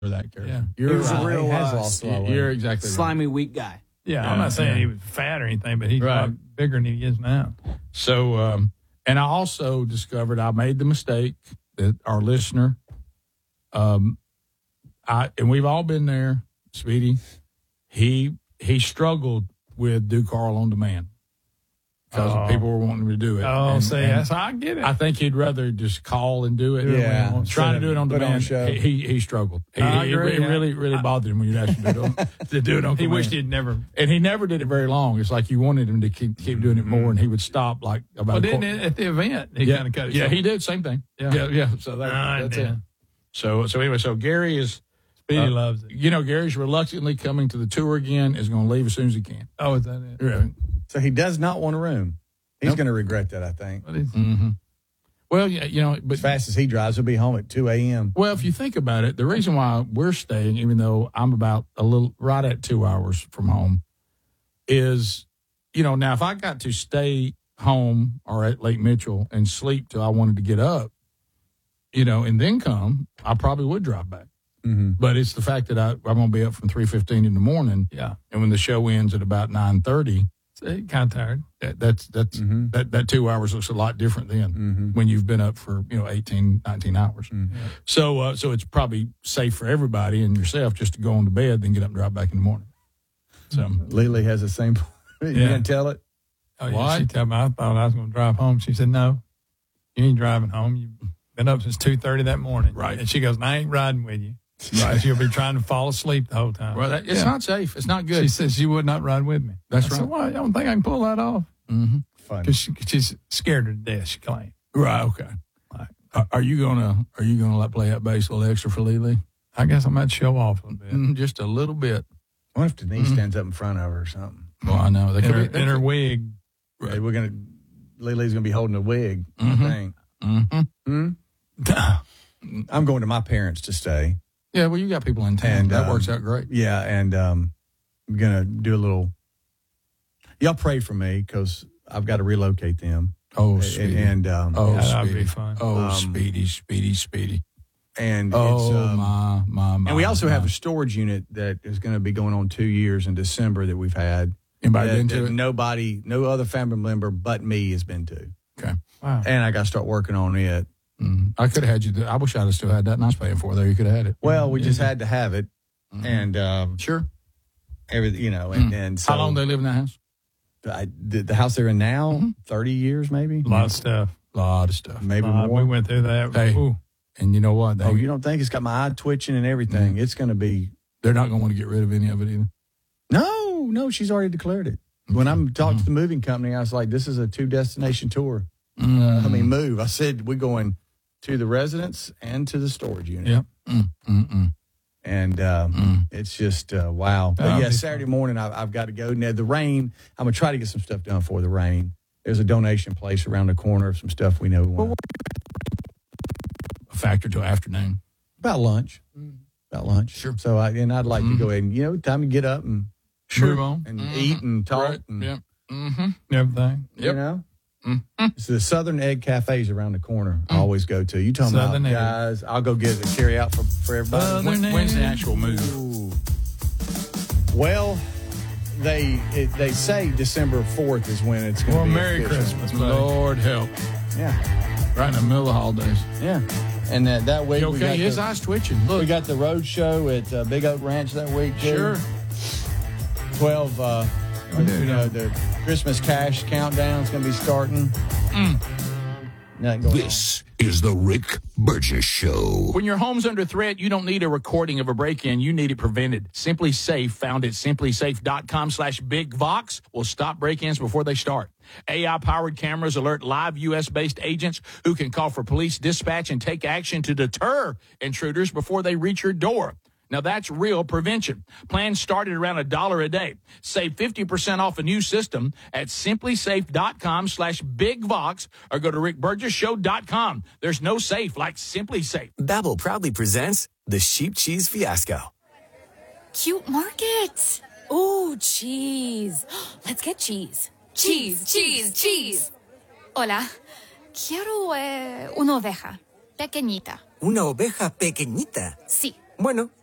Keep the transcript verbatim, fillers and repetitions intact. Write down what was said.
that character. Yeah. You're He was right. a real He has uh, lost a lot of weight. you're exactly right. slimy, weak guy. Yeah, Yeah, I'm not saying yeah. he was fat or anything, but he's Right. a lot bigger than he is now. So, um, and I also discovered I made the mistake that our listener, um, I and we've all been there, Speedy. He he struggled with Do Carl on Demand because Oh. people were wanting him to do it. Oh, And- see, and that's I get it. I think he'd rather just call and do it. Do it when Yeah. he wants Trying to to. do it on Put on a demand, show. he, he he struggled. He, I he- agree, it yeah. really really bothered him when you asked him to do it, to do it on He command. wished he'd never. And he never did it very long. It's like you wanted him to keep keep doing it more, and he would stop like about. Well, a didn't quarter- it, at the event he yeah, kind of cut it yeah, short. he did same thing. Yeah. yeah, yeah. So that, I that's did. it. So so anyway, so Gary is. Speedy uh, loves it. You know, Gary's reluctantly coming to the tour again. Is going to leave as soon as he can. Oh, is that it? Yeah. So he does not want a room. He's Nope. going to regret that, I think. What is Mm-hmm. Well, yeah, you know, but As fast as he drives, he'll be home at two a.m. well, if you think about it, the reason why we're staying, even though I'm about a little right at two hours from home, is, you know, now if I got to stay home or at Lake Mitchell and sleep till I wanted to get up, you know, and then come, I probably would drive back. Mm-hmm. But it's the fact that I, I'm going to be up from three fifteen in the morning, Yeah. and when the show ends at about nine thirty, See, kind of tired. that, that's that's Mm-hmm. that that two hours looks a lot different then Mm-hmm. when you've been up for you know eighteen, nineteen hours. Mhm. So uh, so it's probably safe for everybody and yourself just to go on to bed, then get up and drive back in the morning. So Lily has the same. You Yeah. didn't tell it? Oh, yeah. What? She told me I thought I was going to drive home. She said, no, you ain't driving home. You've been up since two thirty that morning. Right. And she goes, I ain't riding with you. Right. You'll be trying to fall asleep the whole time. well, that, it's Yeah. not safe. It's not She good. said she would not ride with me. That's I said, right. why? I don't think I can pull that off. Mm-hmm. Funny. Because she, she's scared her to death, she claimed. Right. Okay. Right. Are, are you gonna Are you gonna like play that bass a little extra for Lily? I guess I might show off a little bit. Mm, just a little bit. I wonder if Denise Mhm. stands up in front of her or something. Well, I know they In could her, be. in her wig. Hey, we're gonna. Lily's gonna be holding a wig. Mhm. I think. Mm-hmm. Hmm? I'm going to my parents to stay. Yeah. Well, you got people in town. And, that um, works out great. Yeah, and um, I'm gonna do a little. Y'all pray for me because I've got to relocate them. Oh, and Speedy. and um, oh, Yeah, that'd Speedy. be fun. Oh, Um, Speedy, Speedy, Speedy. and Oh, it's, um, my, my, my. and we also my. have a storage unit that is going to be going on two years in December that we've had. Anybody that, been that to it? nobody, no other family member but me has been to. Okay. Wow. And I got to start working on it. Mm. I could have had you. th- I wish I'd have still had that nice paying for there. You could have had it. Well, we Yeah. just had to have it, Mhm. and um, Sure. everything, you know, and, Mm. and so How long they live in that house? I, the, the house they're in now, Mhm. thirty years maybe, A lot of stuff. A lot of stuff. maybe Uh, more. we went through that. Hey. Ooh. And you know what? They, Oh, you don't think it's got my eye twitching and everything? It's going to be they're not going to want to get rid of any of it either. no, no. She's already declared it. When I'm talking to the moving company, I was like, "This is a two destination tour." Mm. I mean, move. I said we're going to the residence and to the storage unit. Yep. Mm, mm, mm, And um, mm. it's just uh, wow. But That'll yeah, be Saturday morning I, I've got to go. Now the rain, I'm gonna try to get some stuff done for the rain. There's a donation place around the corner of some stuff we know we want. A factor till afternoon. About lunch. About lunch. Sure. So I and I'd like to go ahead and you know time to get up and Move on. and Mhm. eat and talk Right. and Yep. Mm-hmm. Everything. you Yep. know. Mhm. It's the Southern Egg Cafes around the corner. I always go to. You talking Southern about Egg. guys? I'll go get it carry out for for everybody. Southern When, when's the Egg. actual move? Ooh. Well, they it, they say December fourth is when it's going to Well, be Merry official. Christmas, buddy. Lord help. Yeah, Right in the middle of the holidays. yeah. And that that week You we okay? got His the, eyes twitching. we Look. got the road show at uh, Big Oak Ranch that week. Too. Sure. Twelve. Uh, you know the Christmas cash countdown is going to be starting. Mm. Nothing going This is the Rick Burgess Show. When your home's under threat, you don't need a recording of a break-in. You need it prevented. Simply Safe, found at simplysafe.com slash Big Vox, will stop break-ins before they start. A I-powered cameras alert live U S-based agents who can call for police dispatch and take action to deter intruders before they reach your door. Now, that's real prevention. Plans start at around a dollar a day. Save fifty percent off a new system at simplysafe.com slash Big Vox or go to rick burgess show dot com. There's no safe like Simply Safe. Babbel proudly presents the Sheep Cheese Fiasco. Cute markets. Ooh, cheese. Let's get cheese. Cheese, cheese, cheese. Hola. Quiero eh, una oveja. Pequeñita. Una oveja pequeñita. Sí. Bueno,